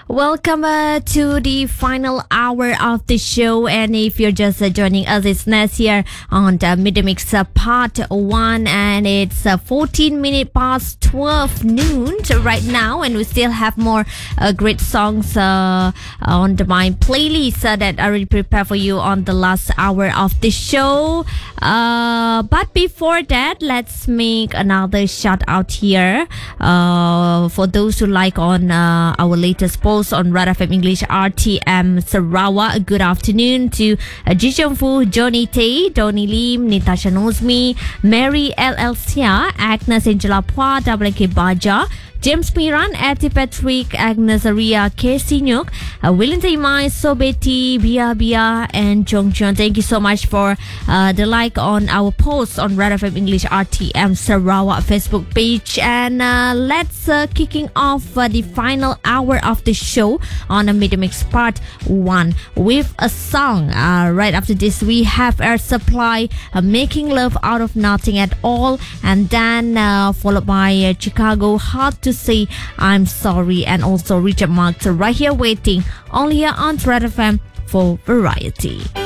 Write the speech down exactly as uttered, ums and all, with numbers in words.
Welcome uh, to the final hour of the show, and if you're just uh, joining us, it's Ness here on the Midmix uh, part one, and it's uh, fourteen minutes past twelve noon right now, and we still have more uh, great songs uh, on the my playlist uh, that I already prepared for you on the last hour of the show. Uh, but before that, let's make another shout out here uh, for those who like on uh, our latest post on Red F M English R T M Sarawak. Good afternoon to uh, Ji Chong Fu, Johnny Tay, Donny Lim, Natasha Knows Me, Mary L L Sia, Agnes Angela Pua, W K Baja, James Miran, Ati Patrick, Agnes Aria, Casey Nyuk, uh, William Taimai, Sobeti, Bia Bia, and Jong John. Thank you so much for uh, the like on our posts on Red F M English R T M Sarawak Facebook page. And uh, let's uh, kicking off uh, the final hour of the show on a Midmix part one with a song. Uh, right after this, we have Air Supply, uh, Making Love Out of Nothing at All, and then uh, followed by uh, Chicago, Hard to Say I'm Sorry, and also Richard Marx right here waiting only here on Red F M for Variety.